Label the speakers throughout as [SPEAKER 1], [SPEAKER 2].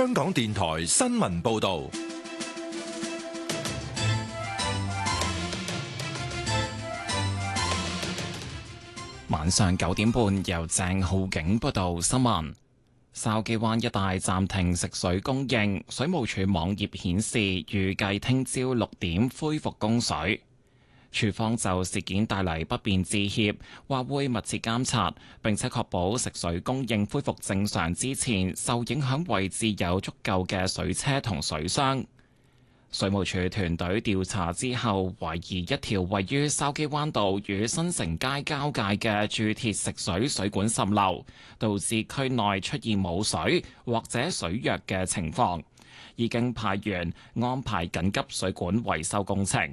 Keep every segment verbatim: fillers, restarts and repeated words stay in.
[SPEAKER 1] 香港電台新聞報道。
[SPEAKER 2] 晚上九點半，由鄭浩景報道新聞。筲箕灣一帶暫停食水供應，水務署網頁顯示預計聽朝六點恢復供水。署方就事件帶嚟不便致歉，話會密切監察，並且確保食水供應恢復正常之前，受影響位置有足夠嘅水車同水箱。水務署團隊調查之後，懷疑一條位於筲箕灣道與新城街交界嘅鑄鐵食水水管滲漏，導致區內出現冇水或者水弱嘅情況，已經派員安排緊急水管維修工程。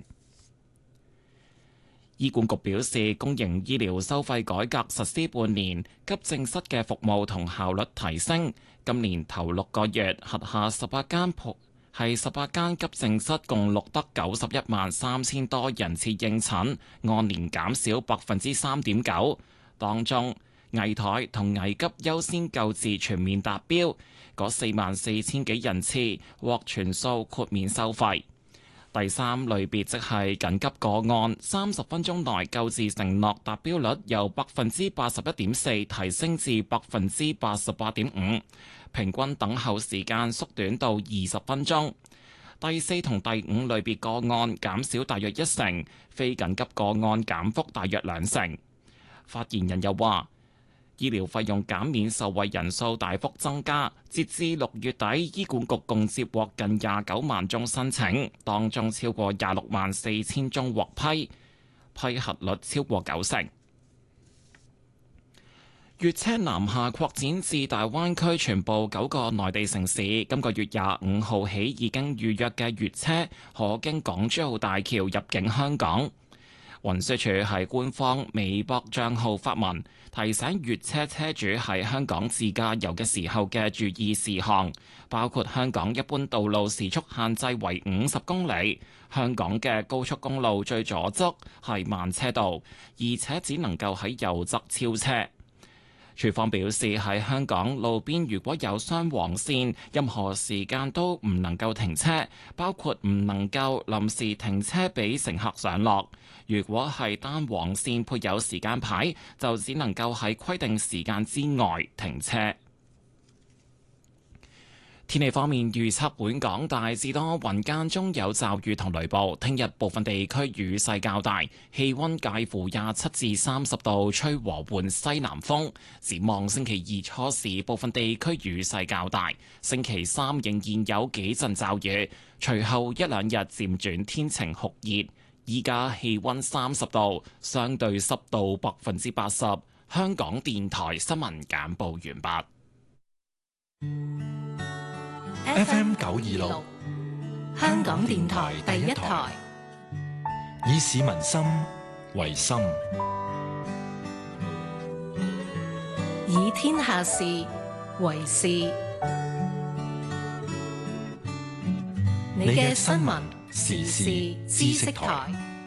[SPEAKER 2] 醫管局表示，公營醫療收費改革實施半年，急症室嘅服務同效率提升。今年頭六個月，轄下十八間鋪係十八間急症室共錄得九十一萬三千多人次應診，按年減少百分之三點九。當中危殆同危急優先救治全面達標，嗰四萬四千幾人次獲全數豁免收費。第三類別即係緊急個案，三十分鐘內救治承諾達標率由百分之八十一點四提升至百分之八十八點五。平均等候時間縮短到二十分鐘。第四同第五類別個案減少大約一成，非緊急個案減幅大約兩成。發言人又話，醫療費用減免受惠人數大幅增加，截至六月底，醫管局共接獲近廿九萬宗申請，當中超過廿六萬四千宗獲批，批核率超過九成。粵車南下擴展至大灣區全部九個內地城市，今個月廿五號起已經預約嘅粵車可經港珠澳大橋入境香港。運輸署喺官方微博帳號發文，提醒粵車車主喺香港自駕遊嘅時候嘅注意事項，包括香港一般道路時速限制為五十公里，香港嘅高速公路最左側係慢車道，而且只能夠喺右側超車。署方表示，喺香港路邊如果有雙黃線，任何時間都唔能夠停車，包括唔能夠臨時停車俾乘客上落。如果係單黃線配有時間牌，就只能夠喺規定時間之外停車。天氣方面預測，本港大致多雲間中有驟雨同雷暴，聽日部分地區雨勢較大，氣溫介乎廿七至三十度，吹和緩西南風。展望星期二初時，部分地區雨勢較大，星期三仍然有幾陣驟雨，隨後一兩日漸轉天晴酷熱。依家氣溫三十度，相對濕度百分之八十。香港電台新聞簡報完畢。
[SPEAKER 1] F M 九二六，
[SPEAKER 3] 香港電台第一台，
[SPEAKER 1] 以市民心為心，
[SPEAKER 3] 以天下事為事。你嘅新聞時事知識台。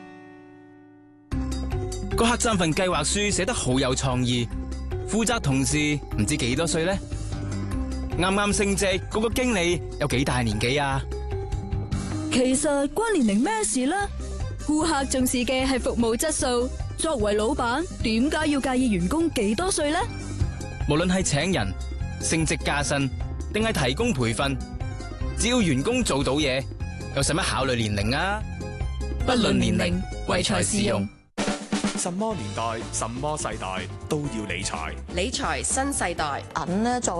[SPEAKER 4] 個黑三份計劃書寫得好有創意，負責同事唔知幾多歲呢？啱啱升職嗰個經理有幾大年紀啊？
[SPEAKER 5] 其實關年齡咩事呢？顧客重視嘅係服務質素，作為老闆點解要介意員工幾多歲呢？
[SPEAKER 4] 無論係請人、升職加薪，定係提供培訓，只要員工做到嘢，又使乜考慮年齡啊？
[SPEAKER 3] 不論年齡，唯才是用。
[SPEAKER 6] 什麼年代、什麼世代都要理財。
[SPEAKER 7] 理財新世代，
[SPEAKER 8] 銀呢作